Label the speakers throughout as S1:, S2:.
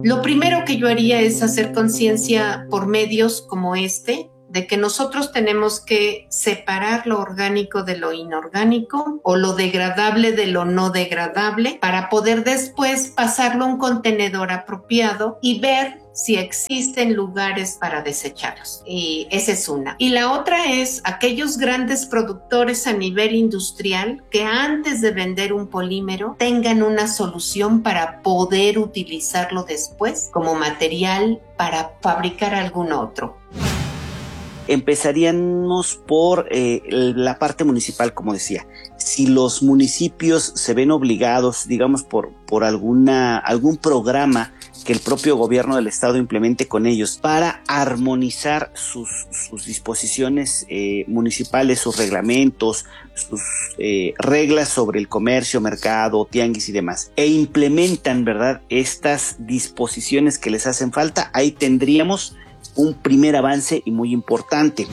S1: Lo primero que yo haría es hacer conciencia por medios como de que nosotros tenemos que separar lo orgánico de lo inorgánico o lo degradable de lo no degradable para poder después pasarlo a un contenedor apropiado y ver si existen lugares para desecharlos. Y esa es una. Y la otra es aquellos grandes productores a nivel industrial que antes de vender un polímero tengan una solución para poder utilizarlo después como material para fabricar algún otro.
S2: Empezaríamos por la parte municipal, como decía. Si los municipios se ven obligados, digamos, por algún programa que el propio gobierno del estado implemente con ellos para armonizar sus disposiciones municipales, sus reglamentos, sus reglas sobre el comercio, mercado, tianguis y demás, e implementan, ¿verdad?, estas disposiciones que les hacen falta, ahí tendríamos un primer avance y muy importante.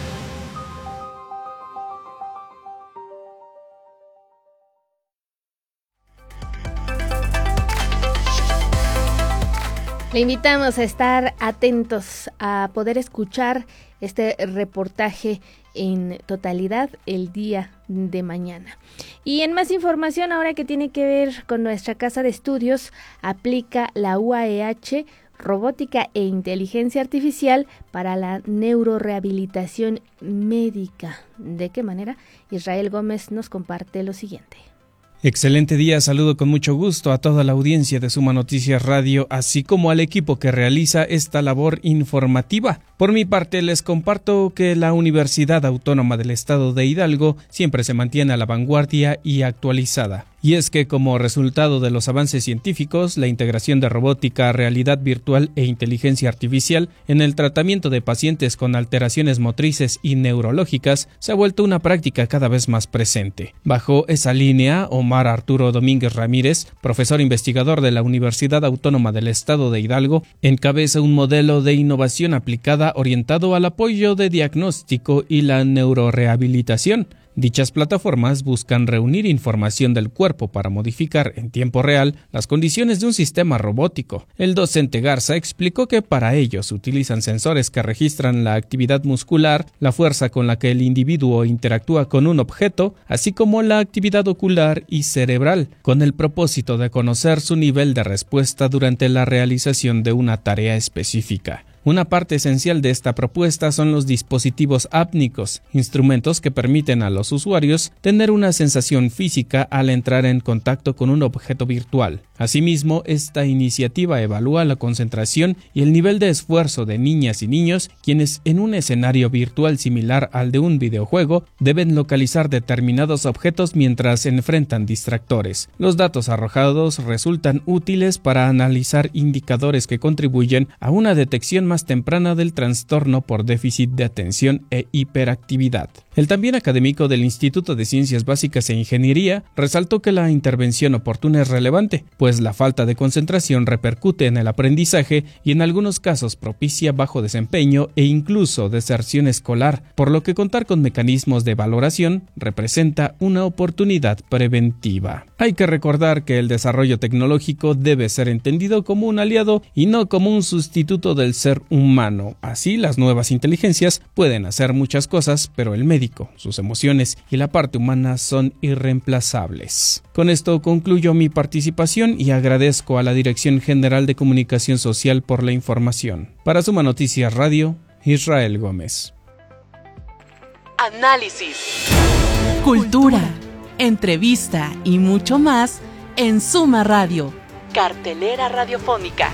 S3: Le invitamos a estar atentos, a poder escuchar este reportaje en totalidad el día de mañana. Y en más información, ahora que tiene que ver con nuestra casa de estudios, aplica la UAEH robótica e inteligencia artificial para la neurorehabilitación médica. ¿De qué manera? Israel Gómez nos comparte lo siguiente.
S4: Excelente día, saludo con mucho gusto a toda la audiencia de Suma Noticias Radio, así como al equipo que realiza esta labor informativa. Por mi parte, les comparto que la Universidad Autónoma del Estado de Hidalgo siempre se mantiene a la vanguardia y actualizada. Y es que como resultado de los avances científicos, la integración de robótica, realidad virtual e inteligencia artificial en el tratamiento de pacientes con alteraciones motrices y neurológicas se ha vuelto una práctica cada vez más presente. Bajo esa línea, Omar Arturo Domínguez Ramírez, profesor investigador de la Universidad Autónoma del Estado de Hidalgo, encabeza un modelo de innovación aplicada orientado al apoyo de diagnóstico y la neurorehabilitación. Dichas plataformas buscan reunir información del cuerpo para modificar en tiempo real las condiciones de un sistema robótico. El docente Garza explicó que para ellos utilizan sensores que registran la actividad muscular, la fuerza con la que el individuo interactúa con un objeto, así como la actividad ocular y cerebral, con el propósito de conocer su nivel de respuesta durante la realización de una tarea específica. Una parte esencial de esta propuesta son los dispositivos ápnicos, instrumentos que permiten a los usuarios tener una sensación física al entrar en contacto con un objeto virtual. Asimismo, esta iniciativa evalúa la concentración y el nivel de esfuerzo de niñas y niños, quienes en un escenario virtual similar al de un videojuego deben localizar determinados objetos mientras enfrentan distractores. Los datos arrojados resultan útiles para analizar indicadores que contribuyen a una detección más temprana del trastorno por déficit de atención e hiperactividad. El también académico del Instituto de Ciencias Básicas e Ingeniería resaltó que la intervención oportuna es relevante, pues la falta de concentración repercute en el aprendizaje y en algunos casos propicia bajo desempeño e incluso deserción escolar, por lo que contar con mecanismos de valoración representa una oportunidad preventiva. Hay que recordar que el desarrollo tecnológico debe ser entendido como un aliado y no como un sustituto del ser humano. Así, las nuevas inteligencias pueden hacer muchas cosas, pero el médico, sus emociones y la parte humana son irreemplazables. Con esto concluyo mi participación y agradezco a la Dirección General de Comunicación Social por la información. Para Suma Noticias Radio, Israel Gómez.
S5: Análisis, cultura, entrevista y mucho más en Suma Radio, cartelera radiofónica.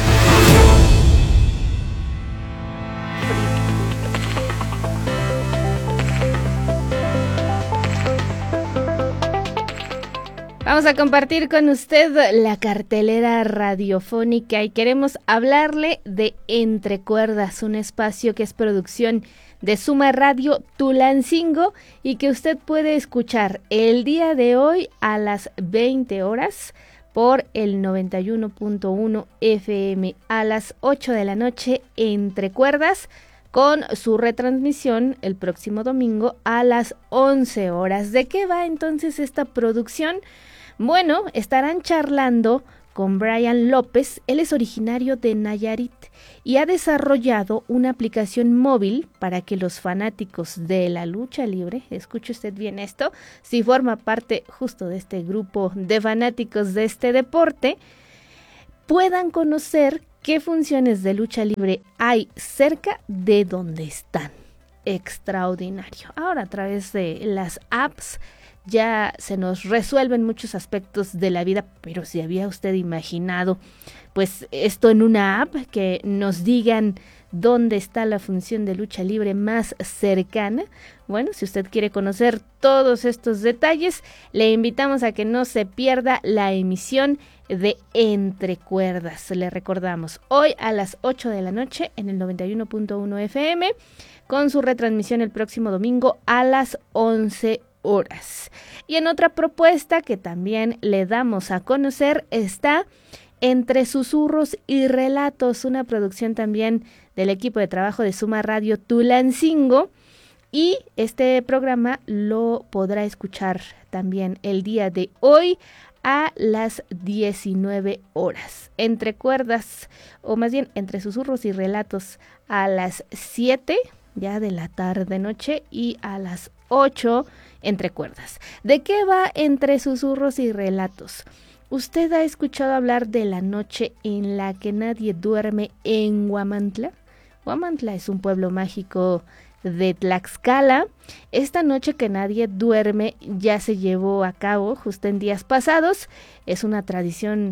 S3: Vamos a compartir con usted la cartelera radiofónica y queremos hablarle de Entre Cuerdas, un espacio que es producción de Suma Radio Tulancingo y que usted puede escuchar el día de hoy a las 20 horas por el 91.1 FM, a las 8 de la noche Entre Cuerdas, con su retransmisión el próximo domingo a las 11 horas. ¿De qué va entonces esta producción? Bueno, estarán charlando con Brian López. Él es originario de Nayarit y ha desarrollado una aplicación móvil para que los fanáticos de la lucha libre, escuche usted bien esto, si forma parte justo de este grupo de fanáticos de este deporte, puedan conocer qué funciones de lucha libre hay cerca de donde están. Extraordinario. Ahora, a través de las apps ya se nos resuelven muchos aspectos de la vida, pero si había usted imaginado pues esto en una app, que nos digan dónde está la función de lucha libre más cercana. Bueno, si usted quiere conocer todos estos detalles, le invitamos a que no se pierda la emisión de Entre Cuerdas. Le recordamos, hoy a las 8 de la noche en el 91.1 FM, con su retransmisión el próximo domingo a las 11 horas. Y en otra propuesta que también le damos a conocer está Entre Susurros y Relatos, una producción también del equipo de trabajo de Suma Radio Tulancingo, y este programa lo podrá escuchar también el día de hoy a las 19 horas. Entre Cuerdas, o más bien Entre Susurros y Relatos, a las 7 ya de la tarde noche, y a las 8 Entre Cuerdas. ¿De qué va Entre Susurros y Relatos? ¿Usted ha escuchado hablar de la noche en la que nadie duerme en Huamantla? Huamantla es un pueblo mágico de Tlaxcala. Esta noche que nadie duerme ya se llevó a cabo justo en días pasados. Es una tradición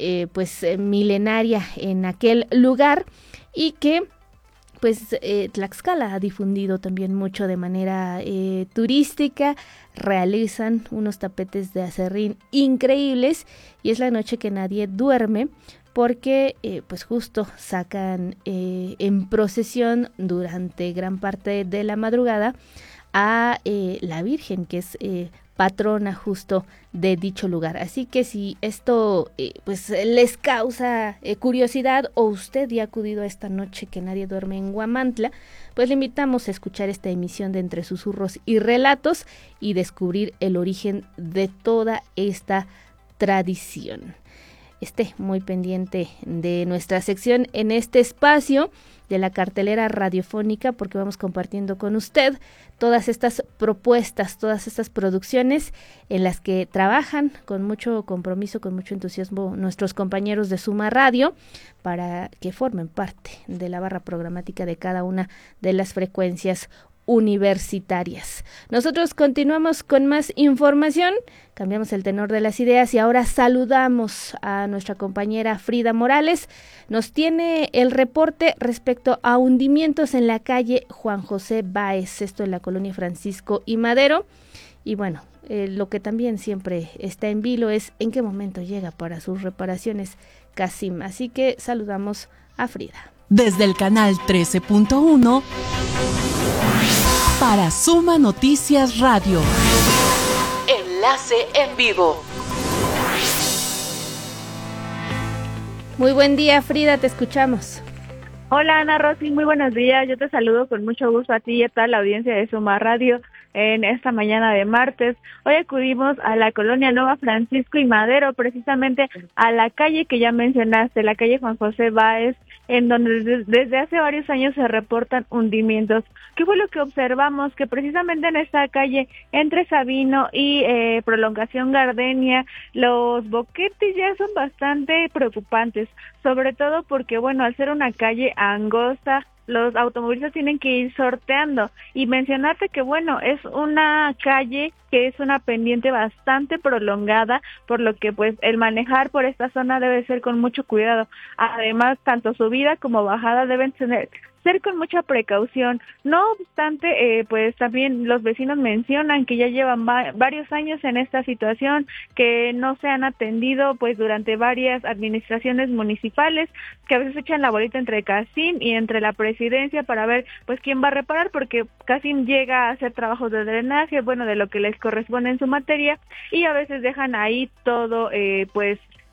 S3: milenaria en aquel lugar, y que pues Tlaxcala ha difundido también mucho de manera turística. Realizan unos tapetes de aserrín increíbles, y es la noche que nadie duerme, porque pues justo sacan en procesión durante gran parte de la madrugada a la Virgen, que es patrona justo de dicho lugar. Así que si esto pues les causa curiosidad, o usted ya ha acudido a esta noche que nadie duerme en Huamantla, pues le invitamos a escuchar esta emisión de Entre Susurros y Relatos y descubrir el origen de toda esta tradición. Esté muy pendiente de nuestra sección en este espacio de la cartelera radiofónica, porque vamos compartiendo con usted todas estas propuestas, todas estas producciones en las que trabajan con mucho compromiso, con mucho entusiasmo nuestros compañeros de Suma Radio, para que formen parte de la barra programática de cada una de las frecuencias universitarias. Nosotros continuamos con más información, cambiamos el tenor de las ideas y ahora saludamos a nuestra compañera Frida Morales. Nos tiene el reporte respecto a hundimientos en la calle Juan José Báez, esto en la colonia Francisco y Madero. Y bueno, lo que también siempre está en vilo es en qué momento llega para sus reparaciones Casim. Así que saludamos a Frida.
S5: Desde el canal 13.1 para Suma Noticias Radio. Enlace en vivo.
S3: Muy buen día, Frida, te escuchamos.
S6: Hola, Ana Rosy, muy buenos días. Yo te saludo con mucho gusto a ti y a toda la audiencia de Suma Radio en esta mañana de martes. Hoy acudimos a la colonia Nueva Francisco y Madero, precisamente a la calle que ya mencionaste, la calle Juan José Báez, en donde desde hace varios años se reportan hundimientos. ¿Qué fue lo que observamos? Que precisamente en esta calle, entre Sabino y Prolongación Gardenia, los boquetes ya son bastante preocupantes, sobre todo porque, bueno, al ser una calle angosta, los automovilistas tienen que ir sorteando. Y mencionarte que, bueno, es una calle que es una pendiente bastante prolongada, por lo que pues el manejar por esta zona debe ser con mucho cuidado. Además, tanto subida como bajada deben ser con mucha precaución. No obstante, pues también los vecinos mencionan que ya llevan varios años en esta situación, que no se han atendido pues durante varias administraciones municipales, que a veces echan la bolita entre Casim y entre la presidencia para ver pues quién va a reparar, porque Casim llega a hacer trabajos de drenaje, bueno, de lo que les corresponde en su materia, y a veces dejan ahí todo pues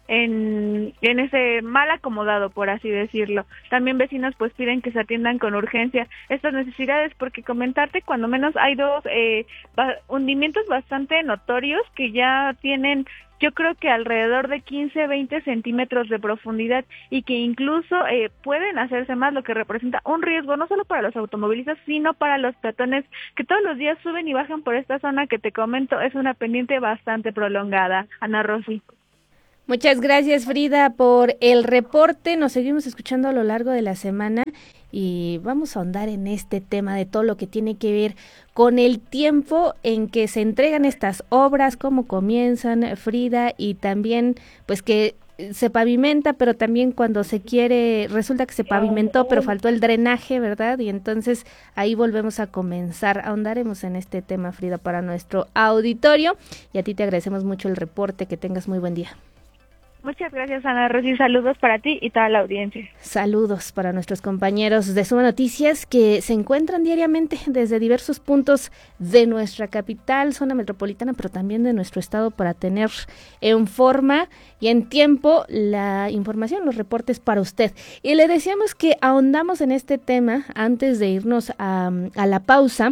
S6: en ese mal acomodado, por así decirlo. También vecinos pues piden que se atiendan con urgencia estas necesidades, porque comentarte, cuando menos hay dos hundimientos bastante notorios que ya tienen, yo creo que alrededor de 15-20 centímetros de profundidad, y que incluso pueden hacerse más, lo que representa un riesgo no solo para los automovilistas, sino para los peatones que todos los días suben y bajan por esta zona que te comento. Es una pendiente bastante prolongada. Ana Rosy.
S3: Muchas gracias, Frida, por el reporte. Nos seguimos escuchando a lo largo de la semana y vamos a ahondar en este tema de todo lo que tiene que ver con el tiempo en que se entregan estas obras, cómo comienzan, Frida, y también pues que se pavimenta, pero también cuando se quiere, resulta que se pavimentó, pero faltó el drenaje, ¿verdad? Y entonces ahí volvemos a comenzar. Ahondaremos en este tema, Frida, para nuestro auditorio, y a ti te agradecemos mucho el reporte. Que tengas muy buen día.
S6: Muchas gracias, Ana Rosy. Saludos para ti y toda la audiencia.
S3: Saludos para nuestros compañeros de Suma Noticias, que se encuentran diariamente desde diversos puntos de nuestra capital, zona metropolitana, pero también de nuestro estado, para tener en forma y en tiempo la información, los reportes para usted. Y le decíamos que ahondamos en este tema antes de irnos a la pausa,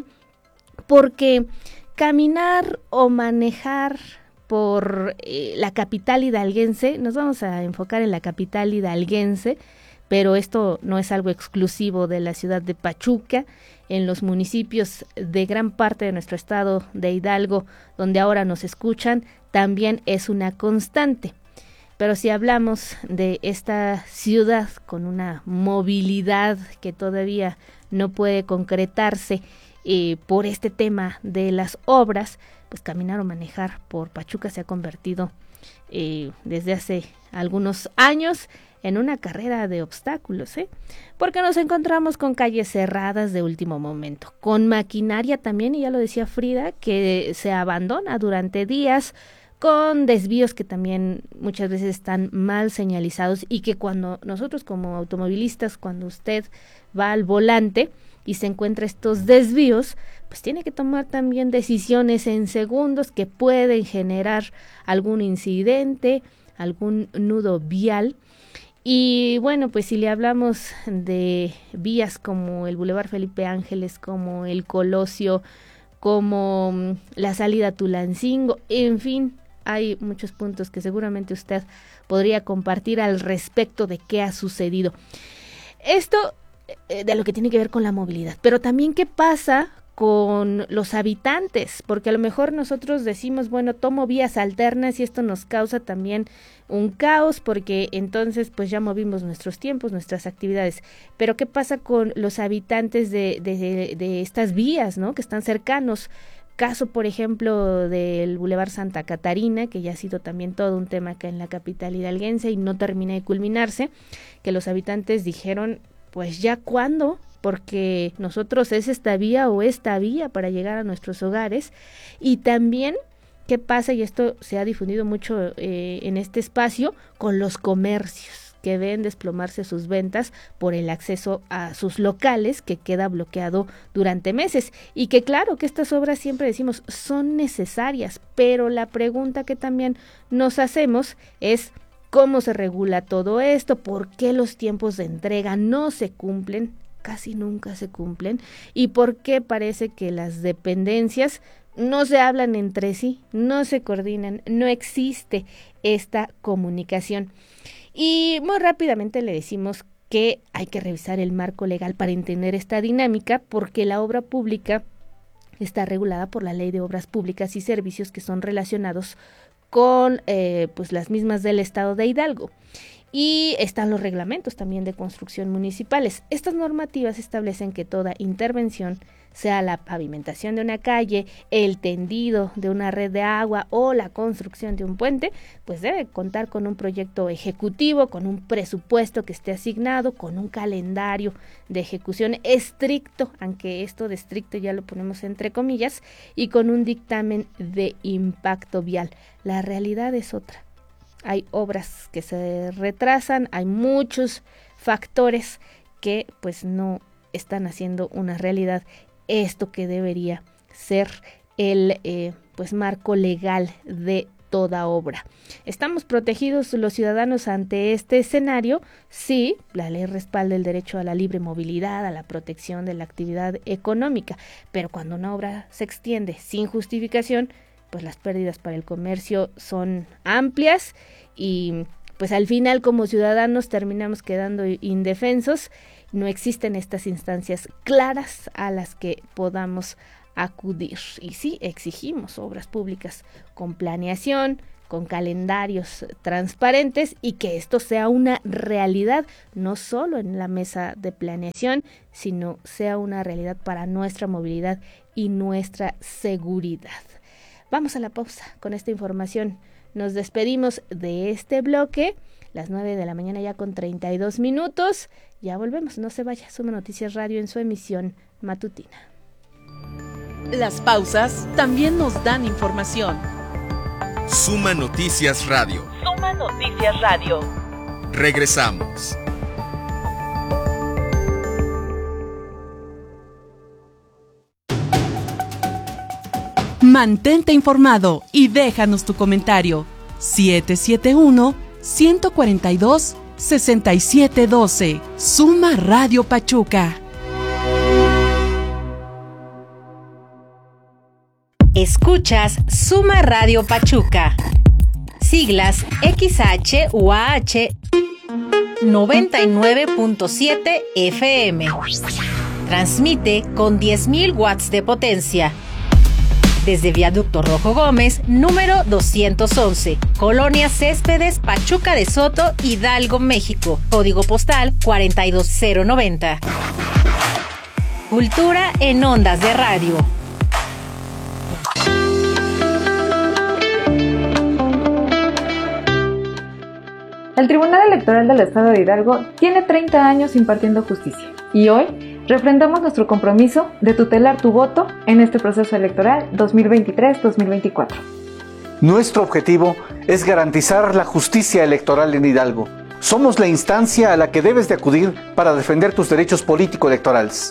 S3: porque caminar o manejar por la capital hidalguense, nos vamos a enfocar en la capital hidalguense, pero esto no es algo exclusivo de la ciudad de Pachuca. En los municipios de gran parte de nuestro estado de Hidalgo, donde ahora nos escuchan, también es una constante. Pero si hablamos de esta ciudad con una movilidad que todavía no puede concretarse por este tema de las obras, pues caminar o manejar por Pachuca se ha convertido desde hace algunos años en una carrera de obstáculos, porque nos encontramos con calles cerradas de último momento, con maquinaria también, y ya lo decía Frida, que se abandona durante días, con desvíos que también muchas veces están mal señalizados, y que cuando nosotros como automovilistas, cuando usted va al volante y se encuentra estos desvíos, pues tiene que tomar también decisiones en segundos que pueden generar algún incidente, algún nudo vial. Y bueno, pues si le hablamos de vías como el Boulevard Felipe Ángeles, como el Colosio, como la salida a Tulancingo, en fin, hay muchos puntos que seguramente usted podría compartir al respecto de qué ha sucedido. Esto de lo que tiene que ver con la movilidad, pero también qué pasa con los habitantes, porque a lo mejor nosotros decimos, bueno, tomo vías alternas y esto nos causa también un caos, porque entonces pues ya movimos nuestros tiempos, nuestras actividades. Pero qué pasa con los habitantes de estas vías, ¿no?, que están cercanos. Caso, por ejemplo, del Boulevard Santa Catarina, que ya ha sido también todo un tema acá en la capital hidalguense y no termina de culminarse, que los habitantes dijeron, pues ya cuándo, porque nosotros es esta vía o esta vía para llegar a nuestros hogares. Y también qué pasa, y esto se ha difundido mucho en este espacio, con los comercios que ven desplomarse sus ventas por el acceso a sus locales, que queda bloqueado durante meses. Y que claro que estas obras, siempre decimos, son necesarias, pero la pregunta que también nos hacemos es: ¿cómo se regula todo esto? ¿Por qué los tiempos de entrega no se cumplen? Casi nunca se cumplen. ¿Y por qué parece que las dependencias no se hablan entre sí, no se coordinan, no existe esta comunicación? Y muy rápidamente le decimos que hay que revisar el marco legal para entender esta dinámica, porque la obra pública está regulada por la Ley de Obras Públicas y Servicios, que son relacionados con pues las mismas del estado de Hidalgo. Y están los reglamentos también de construcción municipales. Estas normativas establecen que toda intervención, sea la pavimentación de una calle, el tendido de una red de agua o la construcción de un puente, pues debe contar con un proyecto ejecutivo, con un presupuesto que esté asignado, con un calendario de ejecución estricto, aunque esto de estricto ya lo ponemos entre comillas, y con un dictamen de impacto vial. La realidad es otra. Hay obras que se retrasan, hay muchos factores que pues no están haciendo una realidad esto que debería ser el pues marco legal de toda obra. ¿Estamos protegidos los ciudadanos ante este escenario? Sí, la ley respalda el derecho a la libre movilidad, a la protección de la actividad económica, pero cuando una obra se extiende sin justificación, pues las pérdidas para el comercio son amplias y pues al final como ciudadanos terminamos quedando indefensos. No existen estas instancias claras a las que podamos acudir. Y sí, exigimos obras públicas con planeación, con calendarios transparentes y que esto sea una realidad, no solo en la mesa de planeación, sino sea una realidad para nuestra movilidad y nuestra seguridad. Vamos a la pausa con esta información. Nos despedimos de este bloque, las 9 de la mañana ya con 32 minutos. Ya volvemos, no se vaya. Suma Noticias Radio en su emisión matutina.
S5: Las pausas también nos dan información.
S7: Suma Noticias Radio.
S5: Suma Noticias Radio.
S7: Regresamos.
S5: Mantente informado y déjanos tu comentario. 771-142-6712. Suma Radio Pachuca.
S8: Escuchas Suma Radio Pachuca. Siglas XHUAH 99.7 FM. Transmite con 10.000 watts de potencia. Desde Viaducto Rojo Gómez, número 211, Colonia Céspedes, Pachuca de Soto, Hidalgo, México. Código postal 42090. Cultura en ondas de radio.
S9: El Tribunal Electoral del Estado de Hidalgo tiene 30 años impartiendo justicia y hoy refrendamos nuestro compromiso de tutelar tu voto en este proceso electoral 2023-2024.
S10: Nuestro objetivo es garantizar la justicia electoral en Hidalgo. Somos la instancia a la que debes de acudir para defender tus derechos político-electorales.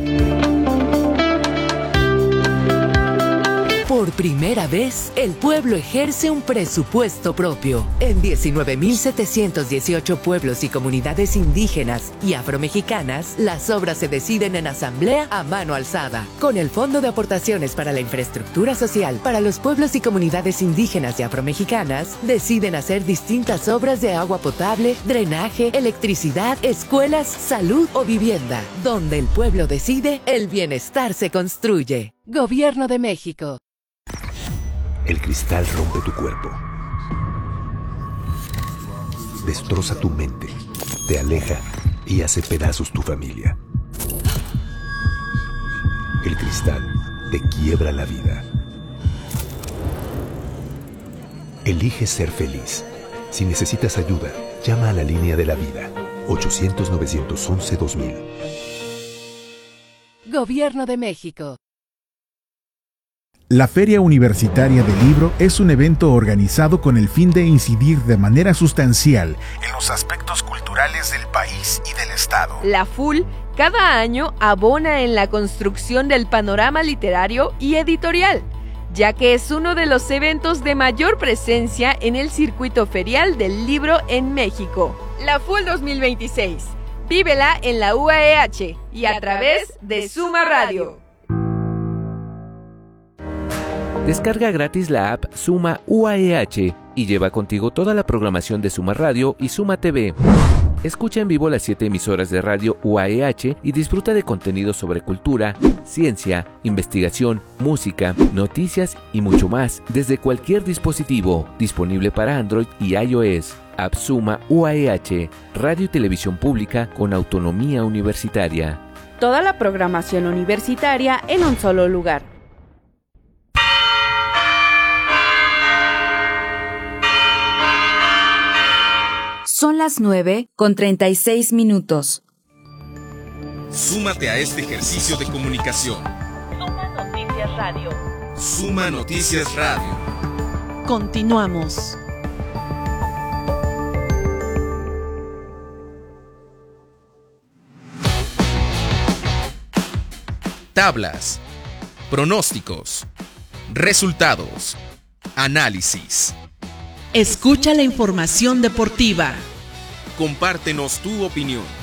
S11: Por primera vez, el pueblo ejerce un presupuesto propio. En 19.718 pueblos y comunidades indígenas y afromexicanas, las obras se deciden en asamblea a mano alzada. Con el Fondo de Aportaciones para la Infraestructura Social para los pueblos y comunidades indígenas y afromexicanas, deciden hacer distintas obras de agua potable, drenaje, electricidad, escuelas, salud o vivienda. Donde el pueblo decide, el bienestar se construye. Gobierno de México.
S12: El cristal rompe tu cuerpo, destroza tu mente, te aleja y hace pedazos tu familia. El cristal te quiebra la vida. Elige ser feliz. Si necesitas ayuda, llama a la línea de la vida, 800-911-2000.
S11: Gobierno de México.
S13: La Feria Universitaria del Libro es un evento organizado con el fin de incidir de manera sustancial en los aspectos culturales del país y del Estado.
S14: La FUL cada año abona en la construcción del panorama literario y editorial, ya que es uno de los eventos de mayor presencia en el circuito ferial del libro en México. La FUL 2026. Vívela en la UAEH y a través de Suma Radio.
S15: Descarga gratis la app Suma UAEH y lleva contigo toda la programación de Suma Radio y Suma TV. Escucha en vivo las 7 emisoras de radio UAEH y disfruta de contenido sobre cultura, ciencia, investigación, música, noticias y mucho más desde cualquier dispositivo, disponible para Android y iOS. App Suma UAEH, radio y televisión pública con autonomía universitaria.
S14: Toda la programación universitaria en un solo lugar.
S16: Son las 9:36.
S7: Súmate a este ejercicio de comunicación.
S5: Suma Noticias Radio.
S7: Suma Noticias Radio.
S5: Continuamos.
S7: Tablas, pronósticos, resultados, análisis,
S5: Escucha la información deportiva.
S7: Compártenos tu opinión.